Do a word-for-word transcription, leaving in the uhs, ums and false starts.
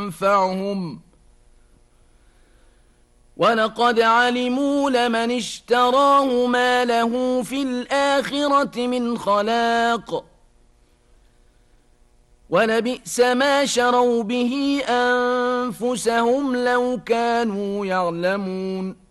ينفعهم ولقد علموا لمن اشتراه ما له في الآخرة من خلاق ولبئس ما شروا به أنفسهم لو كانوا يعلمون